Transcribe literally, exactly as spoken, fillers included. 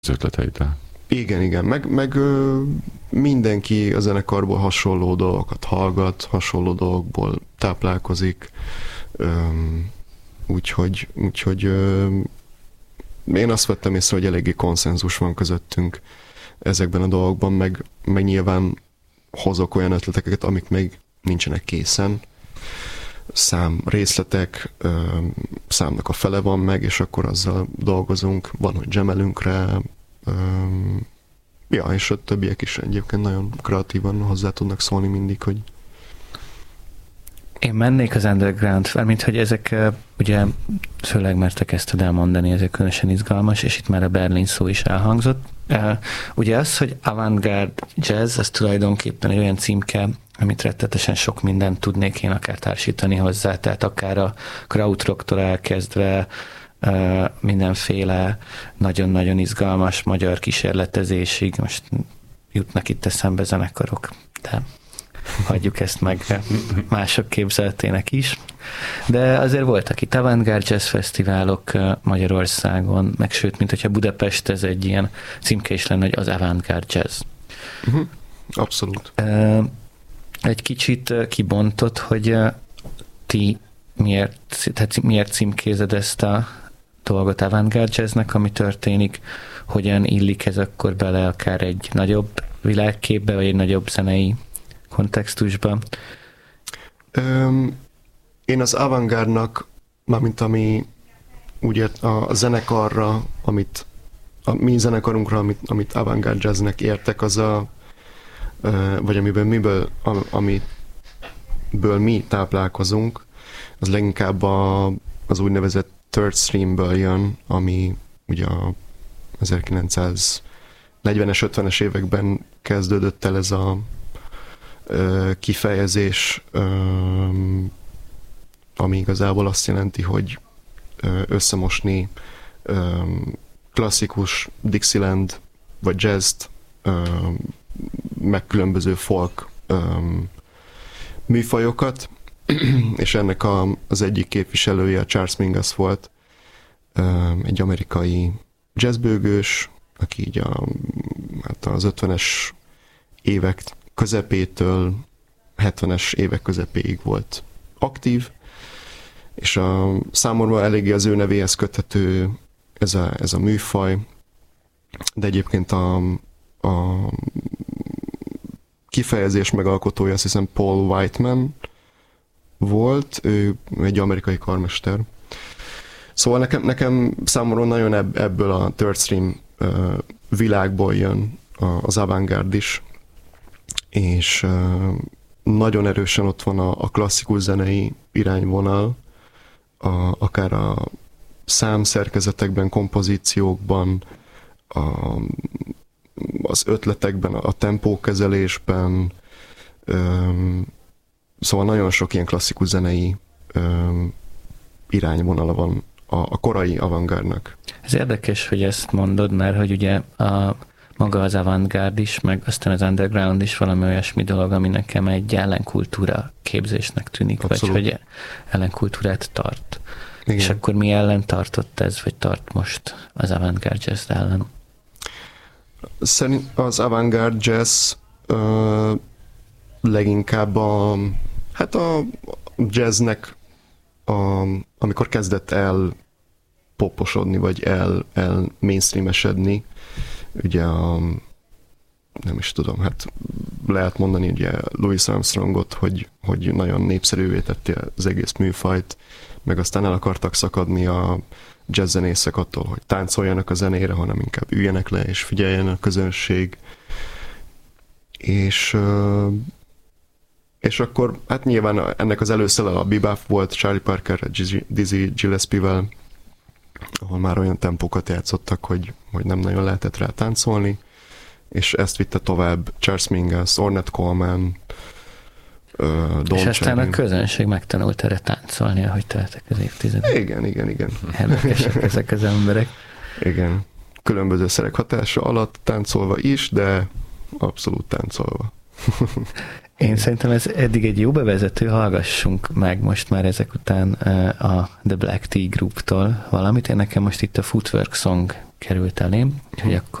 ötleteiddel. Igen, igen, meg, meg ö, mindenki a zenekarból hasonló dolgokat hallgat, hasonló dolgokból táplálkozik, Öm, úgyhogy, úgyhogy ö, én azt vettem észre, hogy eléggé konszenzus van közöttünk ezekben a dolgokban, meg, meg nyilván hozok olyan ötleteket, amik még nincsenek készen. Szám részletek, öm, számnak a fele van meg, és akkor azzal dolgozunk, van, hogy jamelünk rá, öm, ja, és a többiek is egyébként nagyon kreatívan hozzá tudnak szólni mindig, hogy Én mennék az underground, mint hogy ezek ugye főleg mertek ezt tud elmondani, ezek különösen izgalmas, és itt már a Berlin szó is elhangzott. Ugye az, hogy avantgárd jazz, az tulajdonképpen egy olyan címke, amit rettetesen sok mindent tudnék én akár társítani hozzá, tehát akár a krautrocktól elkezdve mindenféle nagyon-nagyon izgalmas magyar kísérletezésig, most jutnak itt eszembe zenekarok, de hagyjuk ezt meg mások képzeletének is. De azért voltak itt avantgárd jazz fesztiválok Magyarországon, meg sőt, mint hogyha Budapest ez egy ilyen címke is lenne, hogy az avantgárd jazz. Uh-huh. Abszolút. Egy kicsit kibontott, hogy ti miért, tehát miért címkézed ezt a dolgot avantgárd jazznek, ami történik, hogyan illik ez akkor bele akár egy nagyobb világképbe, vagy egy nagyobb zenei kontextusban? Öm, én az avantgárdnak, mármint ami ugye a zenekarra, amit a mi zenekarunkra, amit, amit avantgárd jazznek értek, az a vagy amiből miből, amiből mi táplálkozunk, az leginkább a, az úgynevezett third streamből jön, ami ugye a ezerkilencszáznegyvenes, ötvenes években kezdődött el ez a ö, kifejezés, ö, ami igazából azt jelenti, hogy ö, összemosni ö, klasszikus Dixieland vagy jazzt, ö, meg különböző folk ö, műfajokat, és ennek a, az egyik képviselője a Charles Mingus volt, egy amerikai jazzbőgős, aki így a, hát az ötvenes évek közepétől hetvenes évek közepéig volt aktív, és a, számomra eléggé az ő nevéhez köthető ez a, ez a műfaj, de egyébként a, a kifejezés megalkotója, azt hiszem Paul Whiteman volt, ő egy amerikai karmester. Szóval nekem, nekem számomra nagyon ebb, ebből a third stream uh, világból jön az avantgárd is, és uh, nagyon erősen ott van a, a klasszikus zenei irányvonal, a, akár a számszerkezetekben, kompozíciókban, a, az ötletekben, a tempókezelésben, um, szóval nagyon sok ilyen klasszikus zenei um, irányvonala van a, a korai avantgárdnak. Ez érdekes, hogy ezt mondod, mert hogy ugye a, maga az avantgárd is, meg aztán az underground is valami olyasmi dolog, ami nekem egy ellenkultúra képzésnek tűnik, Abszolút. Vagy hogy ellenkultúrát tart. Igen. És akkor mi ellen tartott ez, vagy tart most az avantgárd jazz ellen? Szerint az avantgárd jazz uh, leginkább a, hát a jazznek a, amikor kezdett el poposodni, vagy el, el mainstreamesedni, ugye a, nem is tudom, hát lehet mondani ugye Louis Armstrongot, hogy, hogy nagyon népszerűvé tette az egész műfajt, meg aztán el akartak szakadni a jazzzenészek attól, hogy táncoljanak a zenére, hanem inkább üljenek le és figyeljen a közönség. És És akkor, hát nyilván ennek az előszele a bebop volt, Charlie Parker, Dizzy Gillespie-vel, ahol már olyan tempókat játszottak, hogy, hogy nem nagyon lehetett rá táncolni, és ezt vitte tovább Charles Mingus, Ornette Coleman, uh, Don És aztán Cherry. A közönség megtanult erre táncolni, ahogy teltek az évtizedek. Igen, igen, igen. Érdekesek ezek az emberek. Igen. Különböző szerek hatása alatt táncolva is, de abszolút táncolva. Én szerintem ez eddig egy jó bevezető, hallgassunk meg most már ezek után a The Black Tea Grouptól valamit. Én nekem most itt a Footwork Song került elém, hogy akkor